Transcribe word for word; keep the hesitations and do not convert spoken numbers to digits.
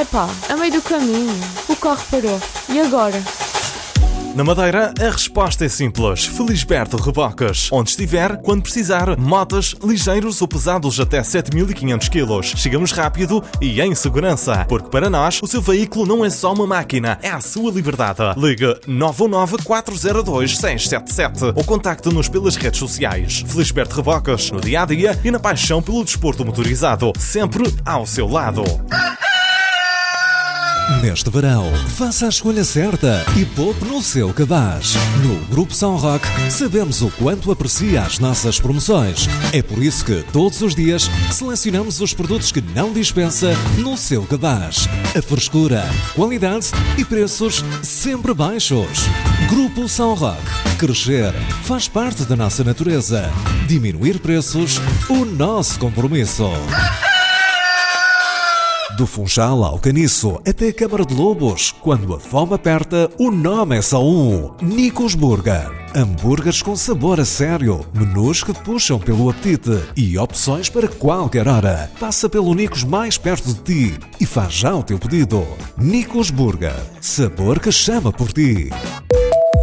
Epá, a meio do caminho, o carro parou. E agora? Na Madeira, a resposta é simples. Felisberto Reboques. Onde estiver, quando precisar, motas, ligeiros ou pesados até sete mil e quinhentos quilos. Chegamos rápido e em segurança. Porque para nós, o seu veículo não é só uma máquina, é a sua liberdade. Ligue nove um nove, quatro zero dois, seis sete sete ou contacte-nos pelas redes sociais. Felisberto Reboques, no dia-a-dia e na paixão pelo desporto motorizado. Sempre ao seu lado. Neste verão, faça a escolha certa e poupe no seu cabaz. No Grupo São Roque, sabemos o quanto aprecia as nossas promoções. É por isso que, todos os dias, selecionamos os produtos que não dispensa no seu cabaz. A frescura, qualidade e preços sempre baixos. Grupo São Roque. Crescer faz parte da nossa natureza. Diminuir preços, o nosso compromisso. Do Funchal ao Caniço, até a Câmara de Lobos. Quando a fome aperta, o nome é só um. Nicos Burger. Hambúrgueres com sabor a sério, menus que puxam pelo apetite e opções para qualquer hora. Passa pelo Nicos mais perto de ti e faz já o teu pedido. Nicos Burger. Sabor que chama por ti.